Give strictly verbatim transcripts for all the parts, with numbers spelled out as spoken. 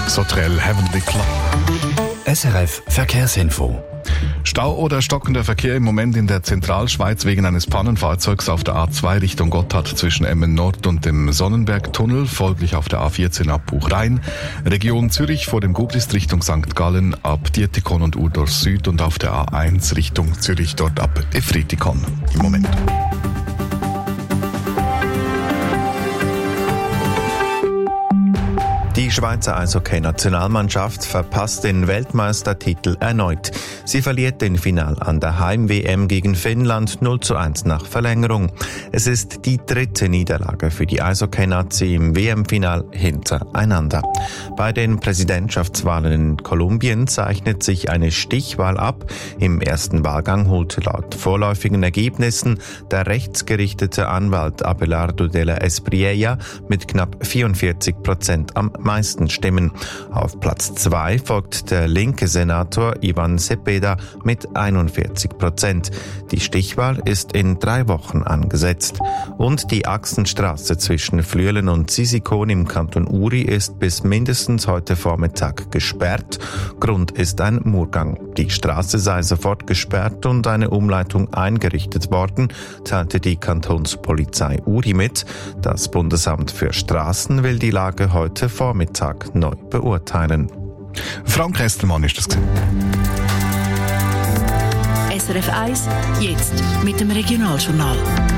Sotrel Heavenly Club. S R F Verkehrsinfo. Stau oder stockender Verkehr im Moment in der Zentralschweiz wegen eines Pannenfahrzeugs auf der A zwei Richtung Gotthard zwischen Emmen Nord und dem Sonnenbergtunnel, folglich auf der A vierzehn ab Buchrhein, Region Zürich vor dem Gubrist Richtung Sankt Gallen ab Dietikon und Urdorf Süd und auf der A eins Richtung Zürich dort ab Efretikon im Moment. Die Schweizer Eishockey-Nationalmannschaft verpasst den Weltmeistertitel erneut. Sie verliert den Final an der Heim-W M gegen Finnland null zu eins nach Verlängerung. Es ist die dritte Niederlage für die Eishockey-Nazi im W M-Final hintereinander. Bei den Präsidentschaftswahlen in Kolumbien zeichnet sich eine Stichwahl ab. Im ersten Wahlgang holte laut vorläufigen Ergebnissen der rechtsgerichtete Anwalt Abelardo de la Espriella mit knapp vierundvierzig Prozent am meisten Stimmen. Auf Platz zwei folgt der linke Senator Ivan Cepeda mit einundvierzig Prozent. Die Stichwahl ist in drei Wochen angesetzt. Und die Achsenstraße zwischen Flüelen und Sisikon im Kanton Uri ist bis mindestens heute Vormittag gesperrt. Grund ist ein Murgang. Die Straße sei sofort gesperrt und eine Umleitung eingerichtet worden, teilte die Kantonspolizei Uri mit. Das Bundesamt für Straßen will die Lage heute Vormittag neu beurteilen. Frank Estelmann ist das gewesen. S R F eins, jetzt mit dem Regionaljournal.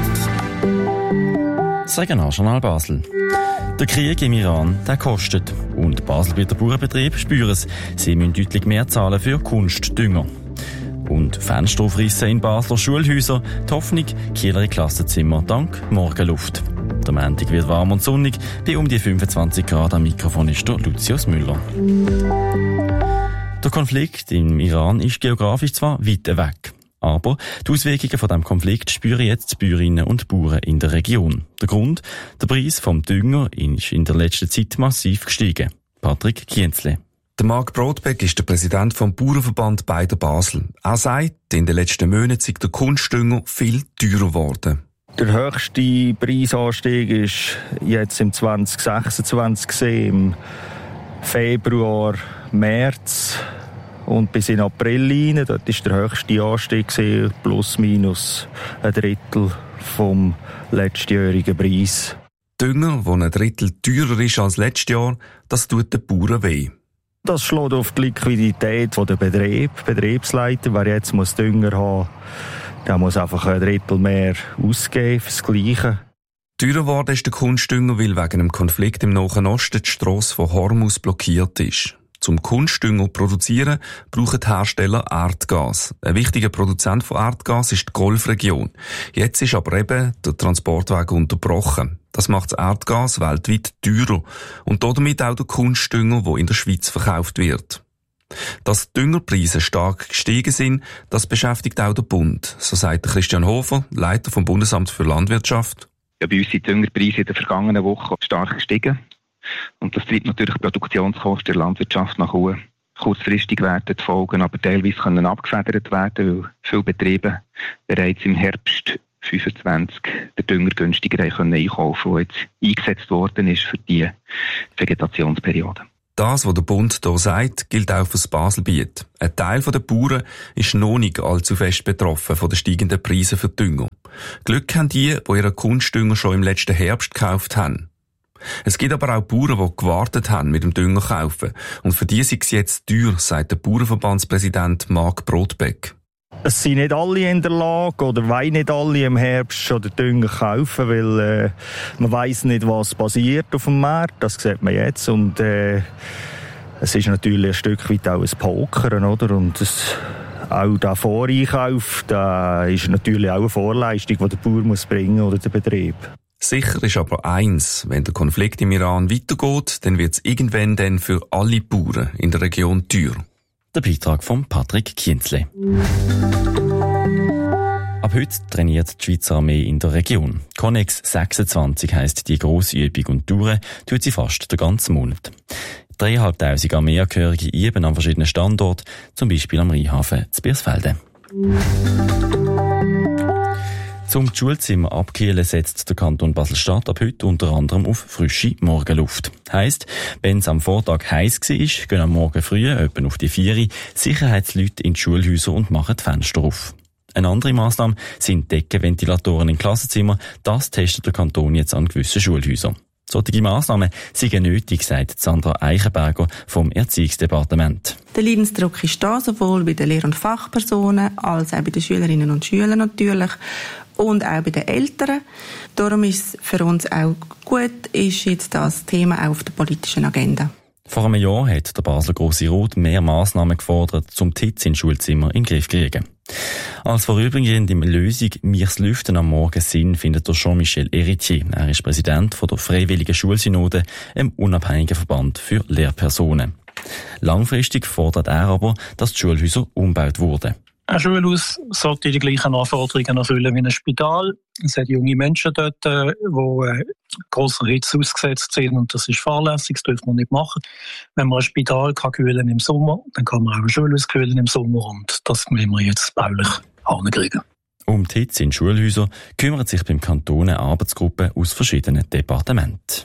Das Regionaljournal Basel. Der Krieg im Iran, der kostet. Und Baselbieter Bauernbetriebe spüren es. Sie müssen deutlich mehr zahlen für Kunstdünger. Und Fenster aufrissen in Basler Schulhäuser. Die Hoffnung, kühlere Klassenzimmer dank Morgenluft. Der Montag wird warm und sonnig, bei um die fünfundzwanzig Grad. Am Mikrofon ist der Lucius Müller. Der Konflikt im Iran ist geografisch zwar weit weg, aber die Auswirkungen von diesem Konflikt spüren jetzt die Bäuerinnen und Bauern in der Region. Der Grund? Der Preis vom Dünger ist in der letzten Zeit massiv gestiegen. Patrick Kienzle. Der Marc Brodbeck ist der Präsident vom Bauernverband Beider Basel. Er sagt, in den letzten Monaten sei der Kunstdünger viel teurer geworden. Der höchste Preisanstieg ist jetzt im zwanzig sechsundzwanzig gesehen, im Februar, März und bis in April rein. Dort war der höchste Anstieg gesehen, plus minus ein Drittel vom letztjährigen Preis. Dünger, der ein Drittel teurer ist als letztes Jahr, das tut den Bauern weh. Das schlägt auf die Liquidität der Betriebe, Betriebsleiter. Wer jetzt muss Dünger haben, der muss einfach ein Drittel mehr ausgeben fürs Gleiche. Teurer geworden ist der Kunstdünger, weil wegen einem Konflikt im Nahen Osten die Strasse von Hormuz blockiert ist. Zum Kunstdünger produzieren brauchen die Hersteller Erdgas. Ein wichtiger Produzent von Erdgas ist die Golfregion. Jetzt ist aber eben der Transportweg unterbrochen. Das macht das Erdgas weltweit teurer und damit auch der Kunstdünger, der in der Schweiz verkauft wird. Dass die Düngerpreise stark gestiegen sind, das beschäftigt auch der Bund. So sagt Christian Hofer, Leiter vom Bundesamt für Landwirtschaft. Ja, bei uns sind die Düngerpreise in der vergangenen Woche stark gestiegen. Und das treibt natürlich die Produktionskosten der Landwirtschaft nach oben. Kurzfristig werden die Folgen aber teilweise können abgefedert werden, weil viele Betriebe bereits im Herbst fünfundzwanzig der Dünger günstiger können einkaufen, der jetzt eingesetzt worden ist für die Vegetationsperiode. Das, was der Bund hier sagt, gilt auch für das Baselbiet. Ein Teil der Bauern ist noch nicht allzu fest betroffen von den steigenden Preisen für Dünger. Glück haben die, die ihren Kunstdünger schon im letzten Herbst gekauft haben. Es gibt aber auch Bauern, die gewartet haben mit dem Dünger kaufen. Und für die ist es jetzt teuer, sagt der Bauernverbandspräsident Marc Brodbeck. Es sind nicht alle in der Lage oder wollen nicht alle im Herbst schon den Dünger kaufen, weil äh, man weiss nicht, was passiert auf dem Markt. Das sieht man jetzt. Und äh, es ist natürlich ein Stück weit auch ein Pokern, oder? Und es, auch der Voreinkauf, da ist natürlich auch eine Vorleistung, die der Bauer muss bringen oder der Betrieb. Sicher ist aber eins, wenn der Konflikt im Iran weitergeht, dann wird es irgendwann dann für alle Bauern in der Region teuer. Der Beitrag von Patrick Kienzle. Ab heute trainiert die Schweizer Armee in der Region. Connex sechsundzwanzig heisst die grosse Übung und dauert tut sie fast den ganzen Monat. Dreitausendfünfhundert Armeeangehörige üben an verschiedenen Standorten, zum Beispiel am Rheinhafen zu Birsfelden. Zum die Schulzimmer abkühlen setzt der Kanton Basel-Stadt ab heute unter anderem auf frische Morgenluft. Heisst, wenn es am Vortag heiß war, gehen am Morgen früh, etwa auf die vier, Sicherheitsleute in die Schulhäuser und machen die Fenster auf. Eine andere Massnahme sind Deckenventilatoren in Klassenzimmern. Das testet der Kanton jetzt an gewissen Schulhäusern. Solche Massnahmen sind nötig, sagt Sandra Eichenberger vom Erziehungsdepartement. Der Leidensdruck ist da, sowohl bei den Lehr- und Fachpersonen als auch bei den Schülerinnen und Schülern natürlich und auch bei den Eltern. Darum ist es für uns auch gut, ist jetzt das Thema auch auf der politischen Agenda. Vor einem Jahr hat der Basler Grosse Rat mehr Massnahmen gefordert, um die Hitze in Schulzimmer in den Griff zu kriegen. Als vorübergehende Lösung «Mirs Lüften am Morgen Sinn» findet der Jean-Michel Héritier. Er ist Präsident von der Freiwilligen Schulsynode, einem unabhängigen Verband für Lehrpersonen. Langfristig fordert er aber, dass die Schulhäuser umgebaut wurden. Ein Schulhaus sollte die gleichen Anforderungen erfüllen wie ein Spital. Es hat junge Menschen dort, die äh, grosser Hitze ausgesetzt sind und das ist fahrlässig, das dürfen wir nicht machen. Wenn man ein Spital kann kühlen im Sommer, dann kann man auch ein Schulhaus kühlen im Sommer und das müssen wir jetzt baulich hinkriegen. Um die Hitze in Schulhäusern kümmert sich beim Kanton eine Arbeitsgruppe aus verschiedenen Departementen.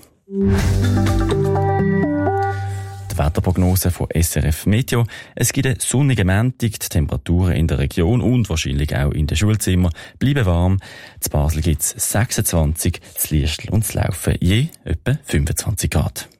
Die Wetterprognose von S R F Meteo. Es gibt einen sonnigen Montag, die Temperaturen in der Region und wahrscheinlich auch in den Schulzimmern bleiben warm. In Basel gibt es sechsundzwanzig, das Liestl und das Laufen je etwa fünfundzwanzig Grad.